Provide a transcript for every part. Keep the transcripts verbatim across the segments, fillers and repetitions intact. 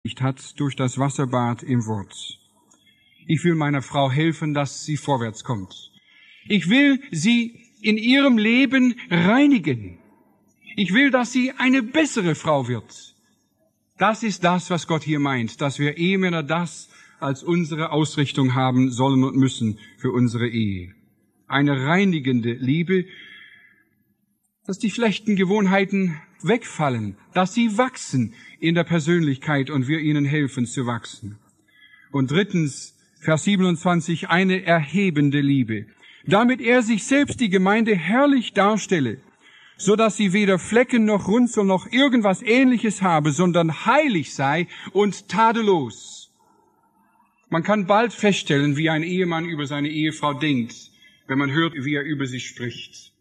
hat durch das Wasserbad im Wort. Ich will meiner Frau helfen, dass sie vorwärts kommt. Ich will sie in ihrem Leben reinigen. Ich will, dass sie eine bessere Frau wird. Das ist das, was Gott hier meint, dass wir Ehemänner das als unsere Ausrichtung haben sollen und müssen für unsere Ehe. Eine reinigende Liebe, dass die schlechten Gewohnheiten wegfallen, dass sie wachsen in der Persönlichkeit und wir ihnen helfen zu wachsen. Und drittens, Vers siebenundzwanzig, eine erhebende Liebe, damit er sich selbst die Gemeinde herrlich darstelle, so dass sie weder Flecken noch Runzel noch irgendwas Ähnliches habe, sondern heilig sei und tadellos. Man kann bald feststellen, wie ein Ehemann über seine Ehefrau denkt, wenn man hört, wie er über sie spricht.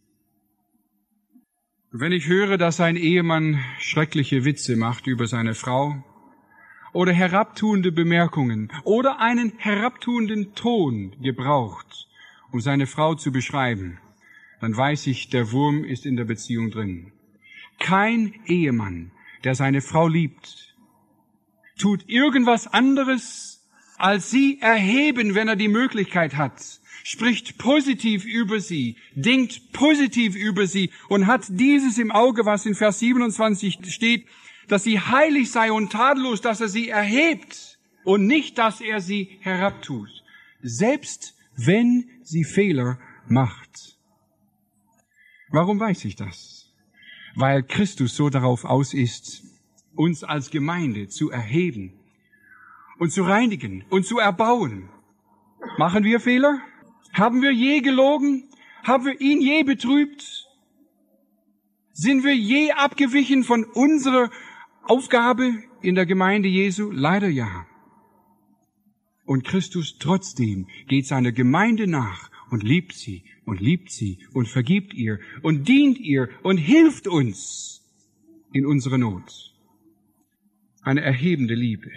Wenn ich höre, dass ein Ehemann schreckliche Witze macht über seine Frau oder herabtuende Bemerkungen oder einen herabtuenden Ton gebraucht, um seine Frau zu beschreiben, dann weiß ich, der Wurm ist in der Beziehung drin. Kein Ehemann, der seine Frau liebt, tut irgendwas anderes, als sie erheben, wenn er die Möglichkeit hat, spricht positiv über sie, denkt positiv über sie und hat dieses im Auge, was in Vers siebenundzwanzig steht, dass sie heilig sei und tadellos, dass er sie erhebt und nicht, dass er sie herabtut, selbst wenn sie Fehler macht. Warum weiß ich das? Weil Christus so darauf aus ist, uns als Gemeinde zu erheben und zu reinigen und zu erbauen. Machen wir Fehler? Haben wir je gelogen? Haben wir ihn je betrübt? Sind wir je abgewichen von unserer Aufgabe in der Gemeinde Jesu? Leider ja. Und Christus trotzdem geht seiner Gemeinde nach und liebt sie und liebt sie und vergibt ihr und dient ihr und hilft uns in unserer Not. Eine erhebende Liebe.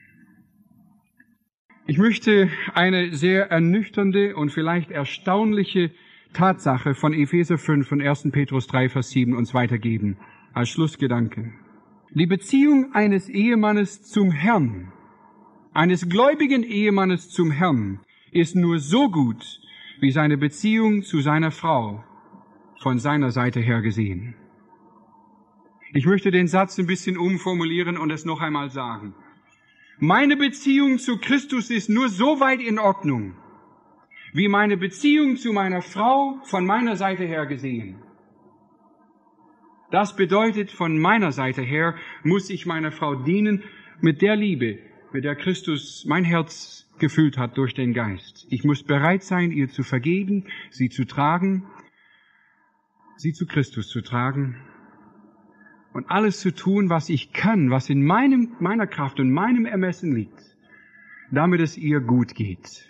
Ich möchte eine sehr ernüchternde und vielleicht erstaunliche Tatsache von Epheser fünf und ersten Petrus drei, Vers sieben uns weitergeben, als Schlussgedanke. Die Beziehung eines Ehemannes zum Herrn, eines gläubigen Ehemannes zum Herrn, ist nur so gut, wie seine Beziehung zu seiner Frau von seiner Seite her gesehen. Ich möchte den Satz ein bisschen umformulieren und es noch einmal sagen. Meine Beziehung zu Christus ist nur so weit in Ordnung, wie meine Beziehung zu meiner Frau von meiner Seite her gesehen. Das bedeutet, von meiner Seite her muss ich meiner Frau dienen mit der Liebe, mit der Christus mein Herz gefüllt hat durch den Geist. Ich muss bereit sein, ihr zu vergeben, sie zu tragen, sie zu Christus zu tragen und alles zu tun, was ich kann, was in meinem, meiner Kraft und meinem Ermessen liegt, damit es ihr gut geht.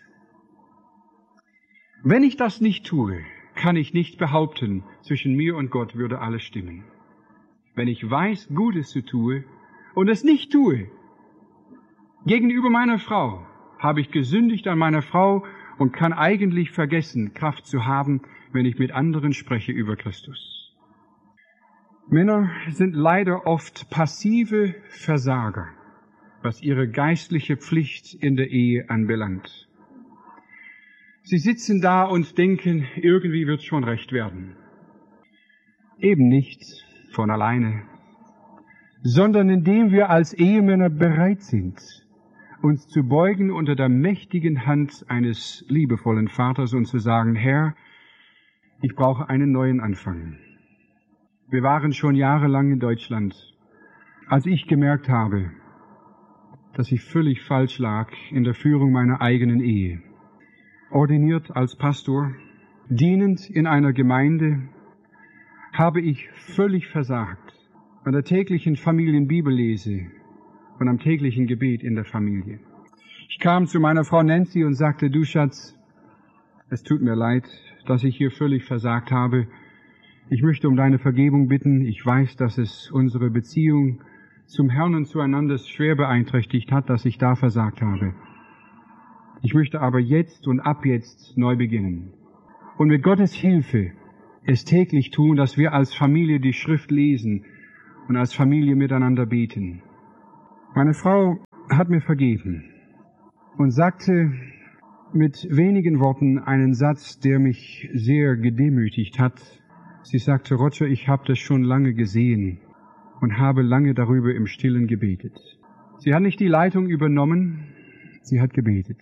Wenn ich das nicht tue, kann ich nicht behaupten, zwischen mir und Gott würde alles stimmen. Wenn ich weiß, Gutes zu tue und es nicht tue, gegenüber meiner Frau, habe ich gesündigt an meiner Frau und kann eigentlich vergessen, Kraft zu haben, wenn ich mit anderen spreche über Christus. Männer sind leider oft passive Versager, was ihre geistliche Pflicht in der Ehe anbelangt. Sie sitzen da und denken, irgendwie wird's schon recht werden. Eben nicht von alleine, sondern indem wir als Ehemänner bereit sind, uns zu beugen unter der mächtigen Hand eines liebevollen Vaters und zu sagen, Herr, ich brauche einen neuen Anfang. Wir waren schon jahrelang in Deutschland, als ich gemerkt habe, dass ich völlig falsch lag in der Führung meiner eigenen Ehe. Ordiniert als Pastor, dienend in einer Gemeinde, habe ich völlig versagt an der täglichen Familienbibellese und am täglichen Gebet in der Familie. Ich kam zu meiner Frau Nancy und sagte, du Schatz, es tut mir leid, dass ich hier völlig versagt habe. Ich möchte um deine Vergebung bitten. Ich weiß, dass es unsere Beziehung zum Herrn und zueinander schwer beeinträchtigt hat, dass ich da versagt habe. Ich möchte aber jetzt und ab jetzt neu beginnen. Und mit Gottes Hilfe es täglich tun, dass wir als Familie die Schrift lesen und als Familie miteinander beten. Meine Frau hat mir vergeben und sagte mit wenigen Worten einen Satz, der mich sehr gedemütigt hat. Sie sagte, Roger, ich habe das schon lange gesehen und habe lange darüber im Stillen gebetet. Sie hat nicht die Leitung übernommen, sie hat gebetet.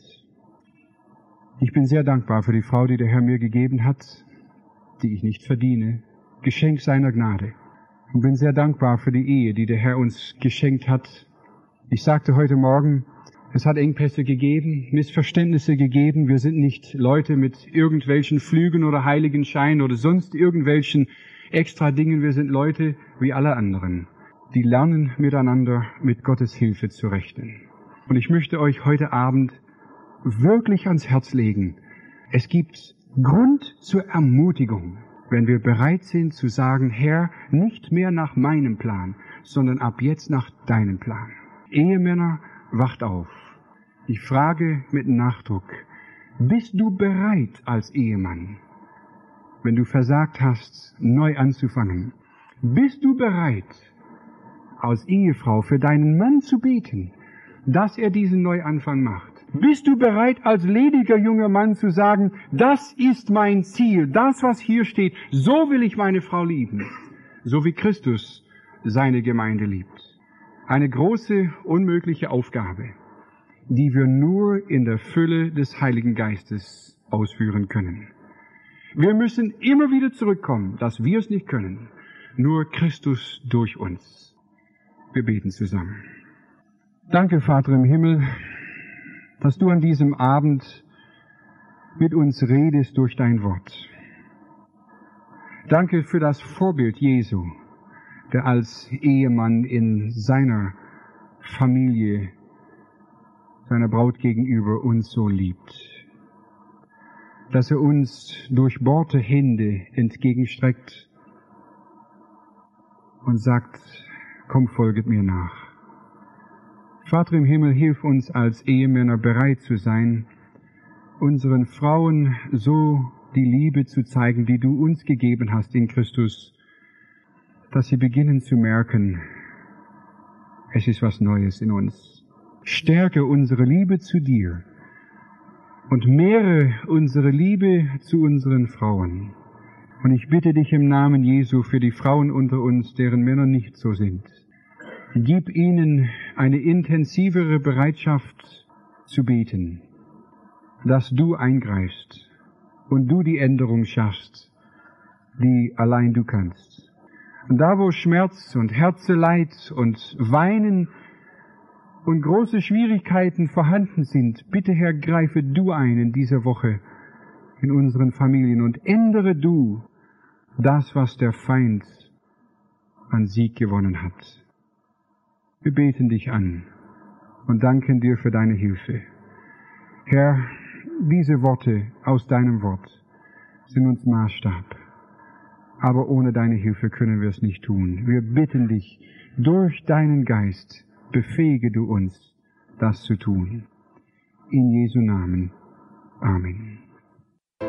Ich bin sehr dankbar für die Frau, die der Herr mir gegeben hat, die ich nicht verdiene, Geschenk seiner Gnade. Und bin sehr dankbar für die Ehe, die der Herr uns geschenkt hat. Ich sagte heute Morgen, es hat Engpässe gegeben, Missverständnisse gegeben. Wir sind nicht Leute mit irgendwelchen Flügen oder Heiligenscheinen oder sonst irgendwelchen extra Dingen. Wir sind Leute wie alle anderen, die lernen miteinander mit Gottes Hilfe zu rechnen. Und ich möchte euch heute Abend wirklich ans Herz legen. Es gibt Grund zur Ermutigung, wenn wir bereit sind zu sagen, Herr, nicht mehr nach meinem Plan, sondern ab jetzt nach deinem Plan. Ehemänner, wacht auf. Ich frage mit Nachdruck, bist du bereit als Ehemann, wenn du versagt hast, neu anzufangen? Bist du bereit, als Ehefrau für deinen Mann zu beten, dass er diesen Neuanfang macht? Bist du bereit, als lediger junger Mann zu sagen, das ist mein Ziel, das, was hier steht, so will ich meine Frau lieben, so wie Christus seine Gemeinde liebt? Eine große, unmögliche Aufgabe, die wir nur in der Fülle des Heiligen Geistes ausführen können. Wir müssen immer wieder zurückkommen, dass wir es nicht können, nur Christus durch uns. Wir beten zusammen. Danke, Vater im Himmel, dass du an diesem Abend mit uns redest durch dein Wort. Danke für das Vorbild Jesu, der als Ehemann in seiner Familie, seiner Braut gegenüber uns so liebt. Dass er uns durchbohrte Hände entgegenstreckt und sagt, komm, folget mir nach. Vater im Himmel, hilf uns als Ehemänner bereit zu sein, unseren Frauen so die Liebe zu zeigen, die du uns gegeben hast in Christus, dass sie beginnen zu merken, es ist was Neues in uns. Stärke unsere Liebe zu dir und mehre unsere Liebe zu unseren Frauen. Und ich bitte dich im Namen Jesu für die Frauen unter uns, deren Männer nicht so sind. Gib ihnen eine intensivere Bereitschaft zu beten, dass du eingreifst und du die Änderung schaffst, die allein du kannst. Und da, wo Schmerz und Herzeleid und Weinen und große Schwierigkeiten vorhanden sind, bitte Herr, greife du ein in dieser Woche in unseren Familien und ändere du das, was der Feind an Sieg gewonnen hat. Wir beten dich an und danken dir für deine Hilfe. Herr, diese Worte aus deinem Wort sind uns Maßstab, aber ohne deine Hilfe können wir es nicht tun. Wir bitten dich, durch deinen Geist befähige du uns, das zu tun. In Jesu Namen. Amen.